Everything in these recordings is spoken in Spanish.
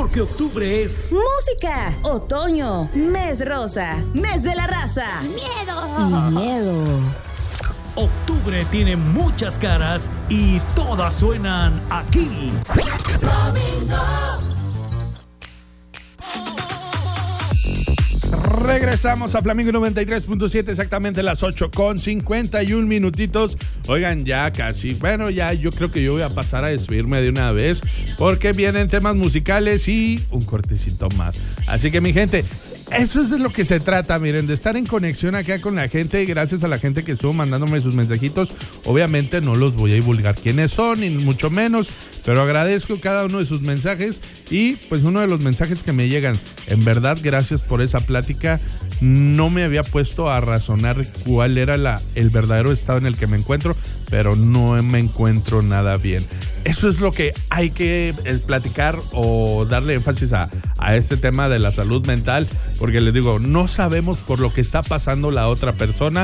Porque octubre es música, otoño, mes rosa, mes de la raza. Miedo. Octubre tiene muchas caras y todas suenan aquí. Flamingo. Regresamos a Flamingo 93.7, exactamente las 8:51 minutitos. Oigan, ya casi. Bueno, ya yo creo que yo voy a pasar a despedirme de una vez porque vienen temas musicales y un cortecito más. Así que mi gente, eso es de lo que se trata, miren, de estar en conexión acá con la gente. Gracias a la gente que estuvo mandándome sus mensajitos. Obviamente no los voy a divulgar quiénes son, ni mucho menos, pero agradezco cada uno de sus mensajes. Y pues uno de los mensajes que me llegan, en verdad, gracias por esa plática. No me había puesto a razonar cuál era el verdadero estado en el que me encuentro, pero no me encuentro nada bien. Eso es lo que hay que platicar o darle énfasis a este tema de la salud mental, porque les digo, no sabemos por lo que está pasando la otra persona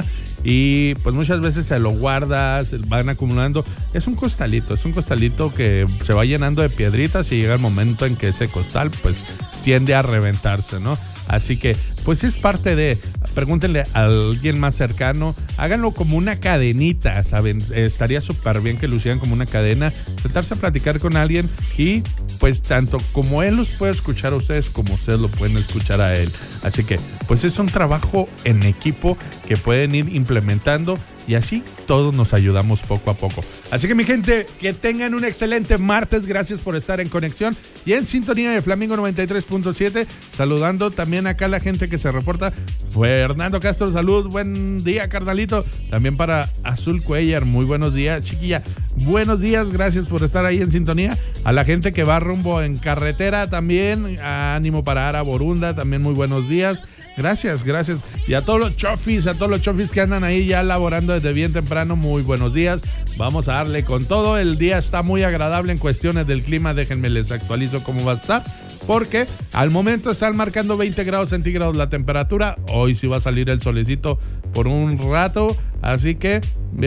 y pues muchas veces se lo guardas, van acumulando. Es un costalito que se va llenando de piedritas y llega el momento en que ese costal pues tiende a reventarse, ¿no? Así que, pues es parte de, pregúntenle a alguien más cercano, háganlo como una cadenita, ¿saben? Estaría súper bien que lo hicieran como una cadena, sentarse a platicar con alguien y pues tanto como él los puede escuchar a ustedes, como ustedes lo pueden escuchar a él. Así que, pues es un trabajo en equipo que pueden ir implementando y así todos nos ayudamos poco a poco. Así que mi gente, que tengan un excelente martes. Gracias por estar en conexión y en sintonía de Flamingo 93.7. Saludando también acá a la gente que se reporta. Fernando Castro, salud, buen día, carnalito. También para Azul Cuellar, muy buenos días, chiquilla. Buenos días, gracias por estar ahí en sintonía. A la gente que va rumbo en carretera también, ánimo para Ara Borunda, también muy buenos días. Gracias. Y a todos los chofis que andan ahí ya laborando desde bien temprano, muy buenos días. Vamos a darle con todo. El día está muy agradable en cuestiones del clima. Déjenme les actualizo cómo va a estar, porque al momento están marcando 20 grados centígrados la temperatura. Hoy sí va a salir el solecito por un rato, así que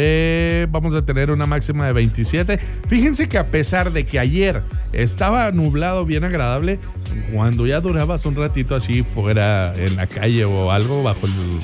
vamos a tener una máxima de 27. Fíjense que a pesar de que ayer estaba nublado, bien agradable, cuando ya durabas un ratito así fuera en la calle o algo bajo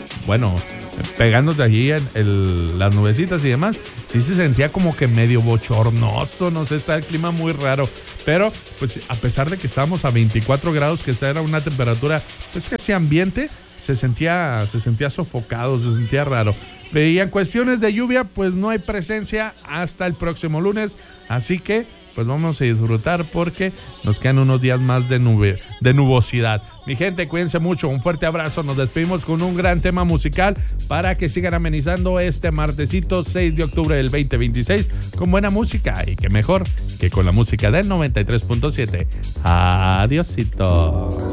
pegándote allí en las nubecitas y demás, sí se sentía como que medio bochornoso, no sé, está el clima muy raro. Pero pues a pesar de que estábamos a 24 grados, que esta era una temperatura pues casi ambiente, se sentía sofocado, se sentía raro. Y en cuestiones de lluvia, pues no hay presencia hasta el próximo lunes, así que pues vamos a disfrutar porque nos quedan unos días más de nubosidad. Mi gente, cuídense mucho, un fuerte abrazo, nos despedimos con un gran tema musical para que sigan amenizando este martesito 6 de octubre del 2026 con buena música, y que mejor que con la música del 93.7. Adiósito.